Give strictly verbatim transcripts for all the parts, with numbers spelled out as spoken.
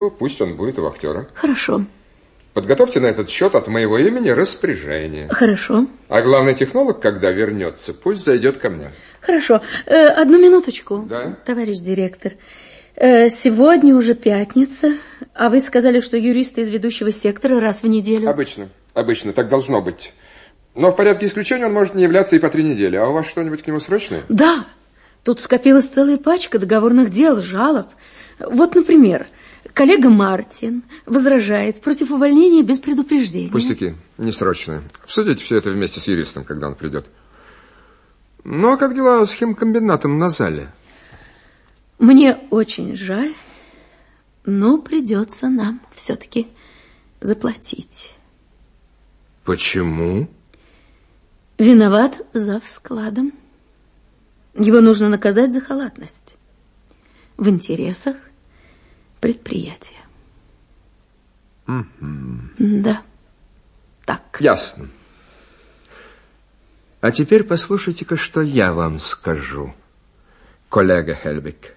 Пусть он будет у актера. Хорошо. Подготовьте на этот счет от моего имени распоряжение. Хорошо. А главный технолог, когда вернется, пусть зайдет ко мне. Хорошо. Э, одну минуточку. Да? Товарищ директор. Э, сегодня уже пятница, а вы сказали, что юристы из ведущего сектора раз в неделю. Обычно. Обычно. Так должно быть. Но в порядке исключения он может не являться и по три недели. А у вас что-нибудь к нему срочное? Да. Тут скопилась целая пачка договорных дел, жалоб. Вот, например, коллега Мартин возражает против увольнения без предупреждения. Пустяки, не срочные. Обсудите все это вместе с юристом, когда он придет. Ну, а как дела с химкомбинатом на зале? Мне очень жаль, но придется нам все-таки заплатить. Почему? Виноват зав. Складом. Его нужно наказать за халатность. В интересах предприятия. Mm-hmm. Да, так. Ясно. А теперь послушайте-ка, что я вам скажу, коллега Хельбик.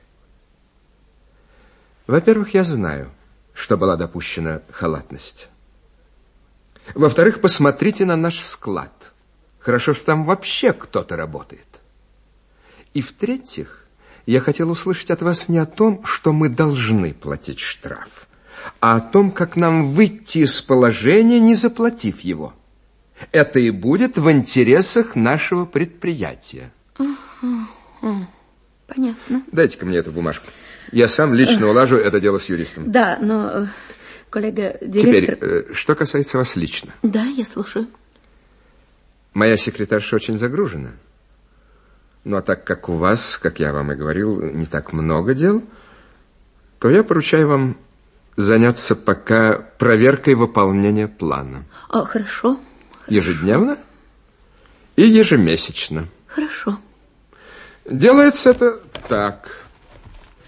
Во-первых, я знаю, что была допущена халатность. Во-вторых, посмотрите на наш склад. Хорошо, что там вообще кто-то работает. И в-третьих, я хотел услышать от вас не о том, что мы должны платить штраф, а о том, как нам выйти из положения, не заплатив его. Это и будет в интересах нашего предприятия. Uh-huh. Понятно. Дайте-ка мне эту бумажку. Я сам лично улажу это дело с юристом. Да, но, коллега, директор... Теперь, что касается вас лично. Да, я слушаю. Моя секретарша очень загружена. Ну, а так как у вас, как я вам и говорил, не так много дел, то я поручаю вам заняться пока проверкой выполнения плана. А, хорошо. Ежедневно и ежемесячно. Хорошо. Делается это так.